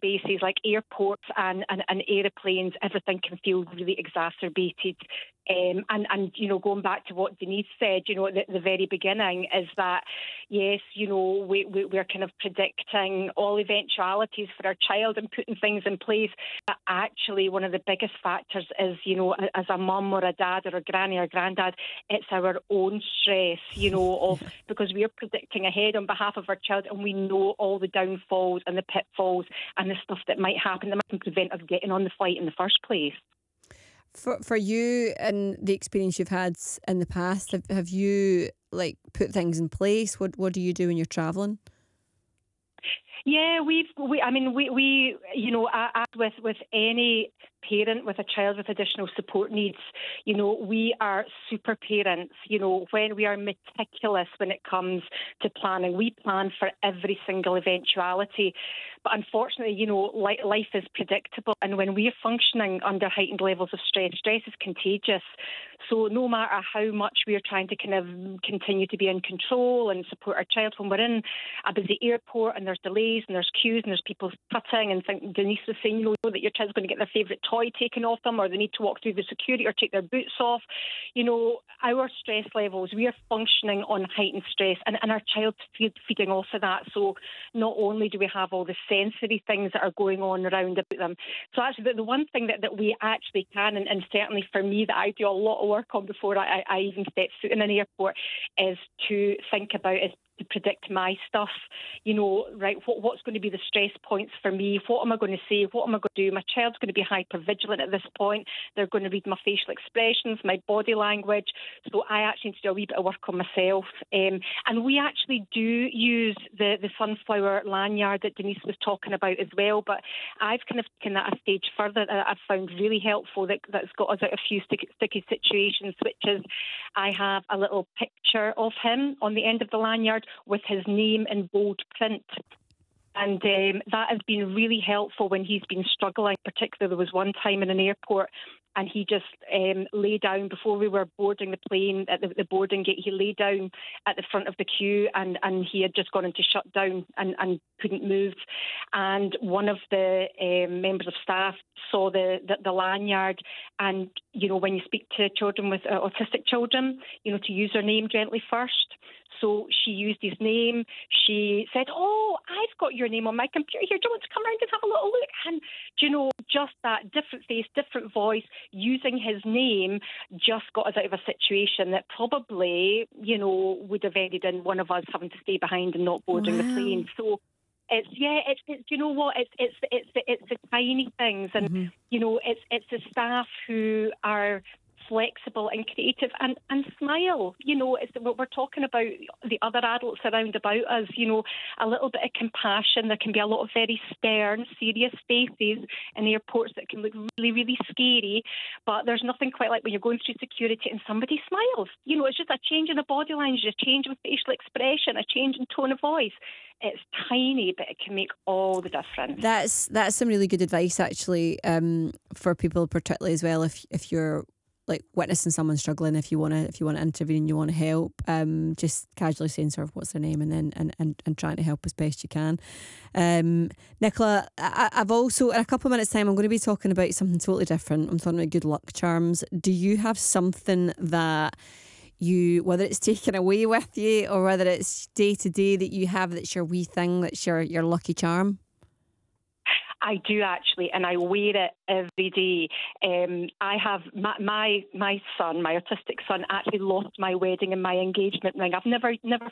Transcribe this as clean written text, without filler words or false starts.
spaces like airports and aeroplanes, everything can feel really exacerbated. And going back to what Denise said, at the very beginning, is that, yes, we're kind of predicting all eventualities for our child and putting things in place. But actually, one of the biggest factors is, as a mum or a dad or a granny or granddad, it's our own stress, because we're predicting ahead on behalf of our child, and we know all the downfalls and the pitfalls and the stuff that might happen that might prevent us getting on the flight in the first place. For you and the experience you've had in the past, have you put things in place? What do you do when you're travelling? Yeah, as with any parent with a child with additional support needs, we are super parents. When we are meticulous when it comes to planning, we plan for every single eventuality. But unfortunately, life is predictable, and when we're functioning under heightened levels of stress is contagious. So no matter how much we are trying to kind of continue to be in control and support our child, when we're in a busy airport and there's delays and there's queues and there's people cutting, and Denise was saying, that your child's going to get their favourite toy taken off them, or they need to walk through the security or take their boots off. Our stress levels, we are functioning on heightened stress, and our child's feeding off of that. So not only do we have all the sensory things that are going on around about them. So actually the one thing that we actually can, and certainly for me that I do a lot of work on before I even step foot in an airport, is to think about is to predict my stuff, what's going to be the stress points for me, what am I going to say, what am I going to do. My child's going to be hyper-vigilant at this point. They're going to read my facial expressions, my body language, so I actually need to do a wee bit of work on myself. And we actually do use the sunflower lanyard that Denise was talking about as well, but I've kind of taken that a stage further that I've found really helpful, that's got us out of a few sticky situations, which is I have a little picture of him on the end of the lanyard with his name in bold print. And that has been really helpful when he's been struggling. Particularly, there was one time in an airport, and he just lay down before we were boarding the plane at the boarding gate. He lay down at the front of the queue, and he had just gone into shutdown and couldn't move. And one of the members of staff saw the lanyard, and when you speak to children with autistic children, to use their name gently first. So she used his name. She said, "Oh, I've got your name on my computer here. Do you want to come around and have a little look?" And, just that different face, different voice, using his name just got us out of a situation that probably, would have ended in one of us having to stay behind and not boarding the plane. So it's the tiny things, and, it's the staff who are flexible and creative and smile. We're talking about the other adults around about us, a little bit of compassion. There can be a lot of very stern, serious faces in airports that can look really, really scary, but there's nothing quite like when you're going through security and somebody smiles. It's just a change in the body language, a change in facial expression, a change in tone of voice. It's tiny, but it can make all the difference. That's some really good advice, actually, for people particularly as well. If you're witnessing someone struggling, if you want to intervene, you want to help, just casually saying sort of what's their name, and then and trying to help as best you can. Nicola, I've also, in a couple of minutes time, I'm going to be talking about something totally different. I'm talking about good luck charms. Do you have something that you, whether it's taken away with you or whether it's day to day, that you have that's your wee thing, that's your lucky charm? I do actually, and I wear it every day. I have my son, my autistic son, actually lost my wedding and my engagement ring. I've never